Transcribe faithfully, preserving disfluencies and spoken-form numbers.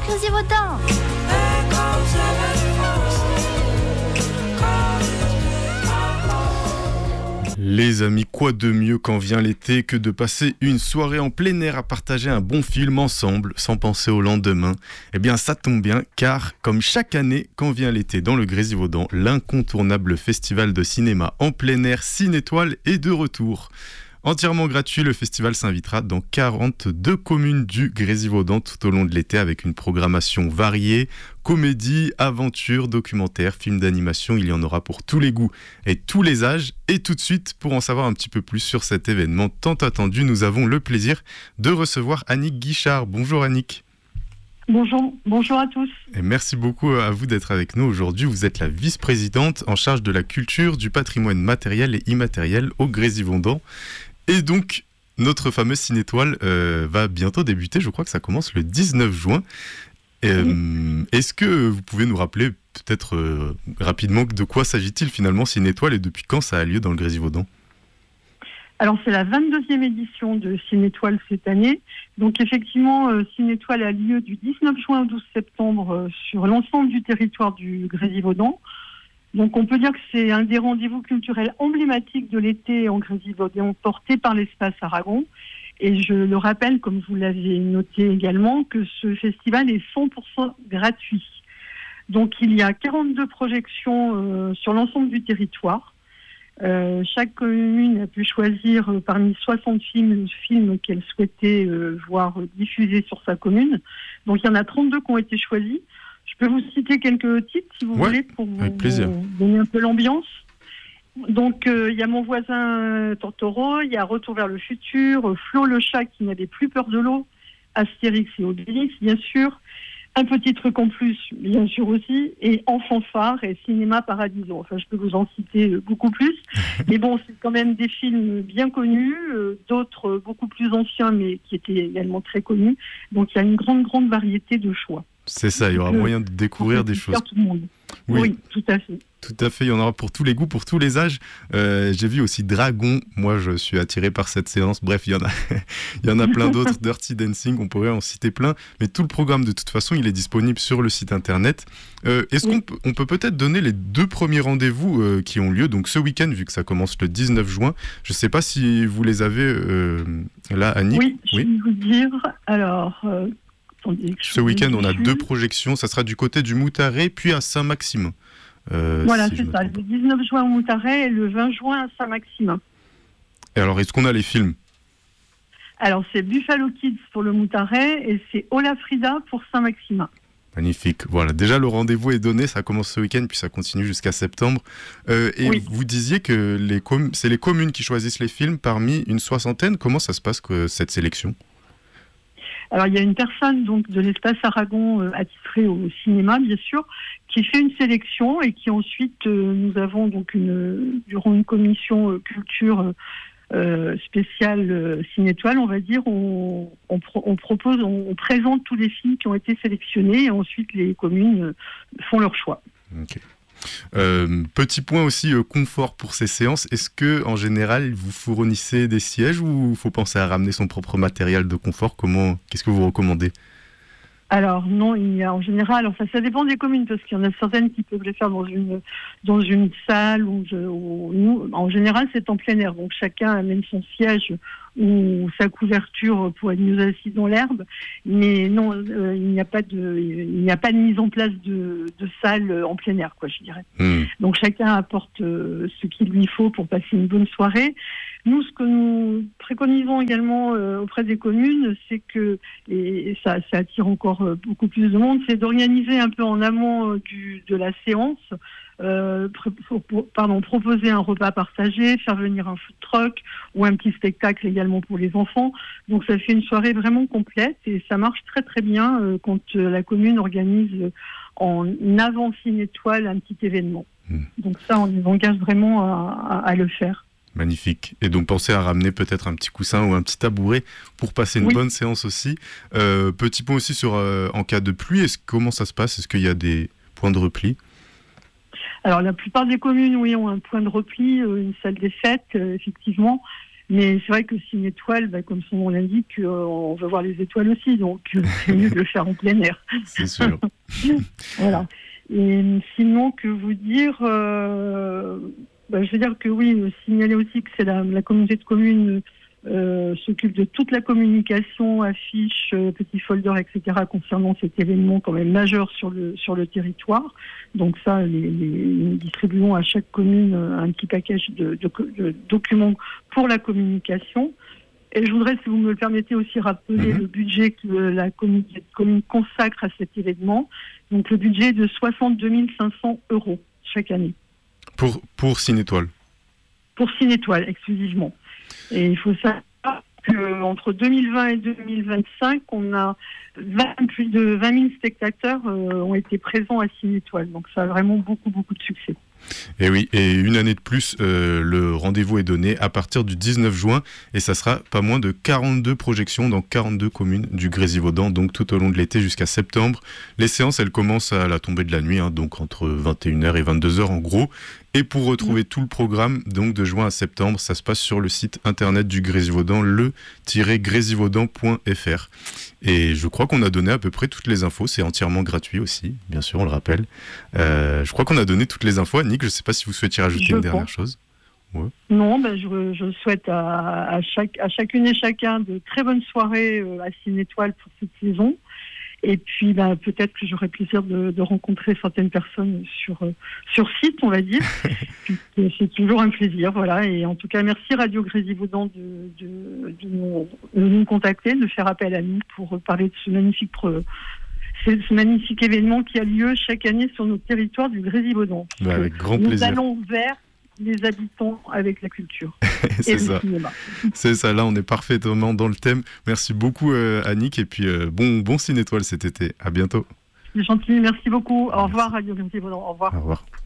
Grésivaudan. Les amis, quoi de mieux quand vient l'été que de passer une soirée en plein air à partager un bon film ensemble sans penser au lendemain? Eh bien ça tombe bien car comme chaque année quand vient l'été dans le Grésivaudan, l'incontournable festival de cinéma en plein air Cinétoile est de retour. Entièrement gratuit, le festival s'invitera dans quarante-deux communes du Grésivaudan tout au long de l'été avec une programmation variée, comédie, aventure, documentaire, films d'animation, il y en aura pour tous les goûts et tous les âges. Et tout de suite, pour en savoir un petit peu plus sur cet événement tant attendu, nous avons le plaisir de recevoir Annick Guichard. Bonjour Annick. Bonjour, bonjour à tous. Et merci beaucoup à vous d'être avec nous aujourd'hui. Vous êtes la vice-présidente en charge de la culture, du patrimoine matériel et immatériel au Grésivaudan. Et donc, notre fameuse Cinétoile euh, va bientôt débuter. Je crois que ça commence le dix-neuf juin. Euh, oui. Est-ce que vous pouvez nous rappeler peut-être euh, rapidement de quoi s'agit-il finalement Cinétoile et depuis quand ça a lieu dans le Grésivaudan ? Alors, c'est la vingt-deuxième édition de Cinétoile cette année. Donc, effectivement, euh, Cinétoile a lieu du dix-neuf juin au douze septembre euh, sur l'ensemble du territoire du Grésivaudan. Donc, on peut dire que c'est un des rendez-vous culturels emblématiques de l'été en Grésivaudan, porté par l'Espace Aragon. Et je le rappelle, comme vous l'avez noté également, que ce festival est cent pour cent gratuit. Donc, il y a quarante-deux projections euh, sur l'ensemble du territoire. Euh, chaque commune a pu choisir euh, parmi soixante films, films qu'elle souhaitait euh, voir diffusés sur sa commune. Donc, il y en a trente-deux qui ont été choisis. Je peux vous citer quelques titres, si vous ouais, voulez, pour vous, avec plaisir. vous donner un peu l'ambiance. Donc, euh, il y a Mon voisin Totoro, il y a Retour vers le futur, Flo le chat qui n'avait plus peur de l'eau, Astérix et Obélix, bien sûr, Un petit truc en plus, bien sûr aussi, et Enfant phare et Cinéma Paradiso. Enfin, je peux vous en citer beaucoup plus. Mais bon, c'est quand même des films bien connus, euh, d'autres beaucoup plus anciens, mais qui étaient également très connus. Donc, il y a une grande, grande variété de choix. C'est ça, il y aura Donc, moyen de découvrir des choses. Tout le monde. Oui. oui, tout à fait. Tout à fait, il y en aura pour tous les goûts, pour tous les âges. Euh, j'ai vu aussi Dragon, moi je suis attiré par cette séance. Bref, il y en a, il y en a plein d'autres, Dirty Dancing, on pourrait en citer plein. Mais tout le programme, de toute façon, il est disponible sur le site internet. Euh, est-ce oui. qu'on peut, on peut peut-être donner les deux premiers rendez-vous euh, qui ont lieu, donc ce week-end, vu que ça commence le dix-neuf juin. Je ne sais pas si vous les avez euh, là, Annick. Oui, je oui. vais vous dire. Alors... Euh... Ce week-end, on a deux projections. Ça sera du côté du Moutaret, puis à Saint-Maximin. Euh, voilà, si c'est ça. Le dix-neuf juin au Moutaret et le vingt juin à Saint-Maximin. Et alors, est-ce qu'on a les films ? Alors, c'est Buffalo Kids pour le Moutaret et c'est Ola Frida pour Saint-Maximin. Magnifique. Voilà, déjà le rendez-vous est donné. Ça commence ce week-end, puis ça continue jusqu'à septembre. Euh, et oui. Vous disiez que les com- c'est les communes qui choisissent les films parmi une soixantaine. Comment ça se passe, que, cette sélection ? Alors, il y a une personne donc de l'Espace Aragon euh, attitrée au cinéma, bien sûr, qui fait une sélection et qui ensuite, euh, nous avons donc une, durant une commission euh, culture euh, spéciale euh, Cinétoile, on va dire, on, on, pro- on propose, on, on présente tous les films qui ont été sélectionnés et ensuite les communes euh, font leur choix. Ok. Euh, petit point aussi euh, confort pour ces séances. Est-ce que en général vous fournissez des sièges ou il faut penser à ramener son propre matériel de confort ? Comment, qu'est-ce que vous recommandez ? Alors non, il y a en général, enfin ça dépend des communes parce qu'il y en a certaines qui peuvent le faire dans une dans une salle ou, ou nous, en général c'est en plein air, donc chacun amène son siège ou sa couverture pour être mieux assis dans l'herbe, mais non, euh, il n'y a pas de il n'y a pas de mise en place de, de salle en plein air, quoi, je dirais. Mmh. Donc chacun apporte euh, ce qu'il lui faut pour passer une bonne soirée. Nous, ce que nous préconisons également euh, auprès des communes, c'est que, et ça, ça attire encore euh, beaucoup plus de monde, c'est d'organiser un peu en amont euh, du, de la séance, euh, pré- pour, pardon, proposer un repas partagé, faire venir un food truck ou un petit spectacle également pour les enfants. Donc ça fait une soirée vraiment complète et ça marche très très bien euh, quand euh, la commune organise euh, en avant Cinétoile un petit événement. Mmh. Donc ça, on les engage vraiment à, à, à le faire. Magnifique. Et donc, pensez à ramener peut-être un petit coussin ou un petit tabouret pour passer une oui. bonne séance aussi. Euh, petit point aussi sur, euh, en cas de pluie, est-ce, comment ça se passe ? Est-ce qu'il y a des points de repli ? Alors, la plupart des communes, oui, ont un point de repli, euh, une salle des fêtes, euh, effectivement. Mais c'est vrai que Ciné Étoile, bah, comme son nom l'indique, euh, on veut voir les étoiles aussi, donc euh, c'est mieux de le faire en plein air. C'est sûr. Voilà. Et sinon, que vous dire euh, bah, je veux dire que oui, signaler aussi que c'est la, la communauté de communes euh, s'occupe de toute la communication, affiches, euh, petits folders, et cetera concernant cet événement quand même majeur sur le sur le territoire. Donc ça, les, les, nous distribuons à chaque commune un petit package de, de, de documents pour la communication. Et je voudrais, si vous me le permettez, aussi rappeler mmh. le budget que la commune, commune consacre à cet événement. Donc le budget est de soixante-deux mille cinq cents euros chaque année. Pour, pour Ciné Étoile. Pour Ciné Étoile, exclusivement. Et il faut savoir qu'entre deux mille vingt et deux mille vingt-cinq, on a vingt, plus de vingt mille spectateurs euh, ont été présents à Ciné Étoile. Donc ça a vraiment beaucoup, beaucoup de succès. Et oui, et une année de plus, euh, le rendez-vous est donné à partir du dix-neuf juin et ça sera pas moins de quarante-deux projections dans quarante-deux communes du Grésivaudan, donc tout au long de l'été jusqu'à septembre. Les séances, elles commencent à la tombée de la nuit, hein, donc entre vingt et une heures et vingt-deux heures en gros. Et pour retrouver mmh. tout le programme, donc de juin à septembre, ça se passe sur le site internet du Grésivaudan, le tiret grésivaudan point f r. Et je crois qu'on a donné à peu près toutes les infos, c'est entièrement gratuit aussi, bien sûr, on le rappelle. Euh, je crois qu'on a donné toutes les infos. Annick, je ne sais pas si vous souhaitiez rajouter je une pense. dernière chose. Ouais. Non, ben je, je souhaite à, à, chaque, à chacune et chacun de très bonnes soirées euh, à Ciné Étoile pour cette saison. Et puis, ben, peut-être que j'aurai plaisir de, de rencontrer certaines personnes sur, euh, sur site, on va dire. C'est toujours un plaisir, voilà. Et en tout cas, merci Radio Grésivaudan de, de, de, nous, de nous contacter, de faire appel à nous pour parler de ce magnifique, ce, ce magnifique événement qui a lieu chaque année sur notre territoire du Grésivaudan. Bah, avec grand nous plaisir. Nous allons vers les habitants avec la culture. C'est et ça. Le cinéma. C'est ça, là on est parfaitement dans le thème. Merci beaucoup euh, Annick et puis euh, bon, bon Ciné Étoile cet été. À bientôt. C'est gentil, merci beaucoup. Au merci. revoir Radio Grésivaudan. Au revoir. Au revoir.